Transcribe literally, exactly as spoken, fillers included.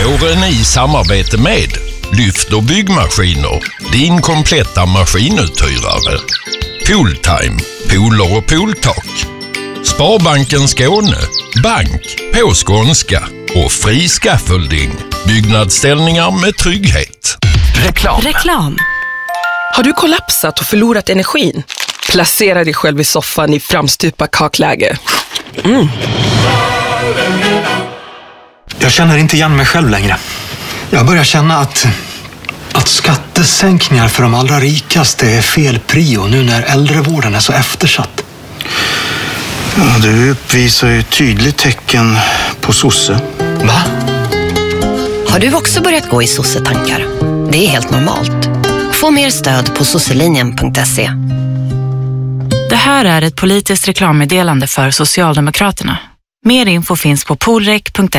Våren i samarbete med Lyft och byggmaskiner, din kompletta maskinuthyrare. Pooltime, pooler och pooltak. Sparbanken Skåne, bank på skånska och fri scaffolding, byggnadsställningar med trygghet. Reklam. Reklam. Har du kollapsat och förlorat energin? Placera dig själv i soffan i framstupa kakläge. Mm. Jag känner inte igen mig själv längre. Jag börjar känna att, att skattesänkningar för de allra rikaste är fel prio nu när äldrevården är så eftersatt. Ja, du uppvisar ju tydligt tecken på sosse. Va? Har du också börjat gå i sossetankar? Det är helt normalt. Få mer stöd på sosselinjen punkt se. Det här är ett politiskt reklammeddelande för Socialdemokraterna. Mer info finns på polrek punkt